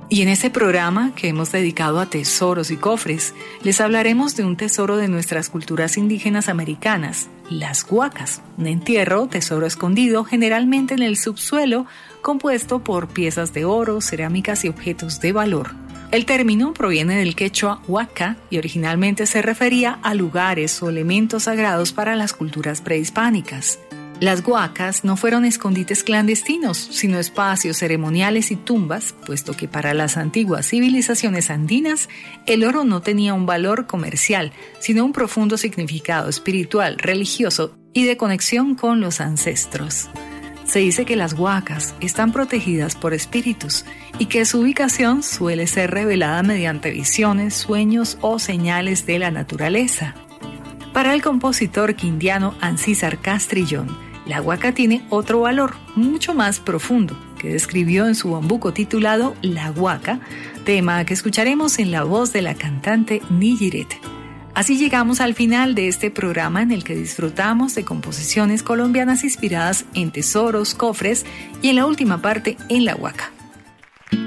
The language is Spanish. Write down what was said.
Y en este programa que hemos dedicado a tesoros y cofres, les hablaremos de un tesoro de nuestras culturas indígenas americanas, las huacas, un entierro, tesoro escondido generalmente en el subsuelo, compuesto por piezas de oro, cerámicas y objetos de valor. El término proviene del quechua huaca y originalmente se refería a lugares o elementos sagrados para las culturas prehispánicas. Las huacas no fueron escondites clandestinos, sino espacios ceremoniales y tumbas, puesto que para las antiguas civilizaciones andinas, el oro no tenía un valor comercial, sino un profundo significado espiritual, religioso y de conexión con los ancestros. Se dice que las huacas están protegidas por espíritus y que su ubicación suele ser revelada mediante visiones, sueños o señales de la naturaleza. Para el compositor quindiano Ancísar Castrillón, la huaca tiene otro valor, mucho más profundo, que describió en su bambuco titulado La Huaca, tema que escucharemos en la voz de la cantante Niyiret. Así llegamos al final de este programa en el que disfrutamos de composiciones colombianas inspiradas en tesoros, cofres y en la última parte en la huaca.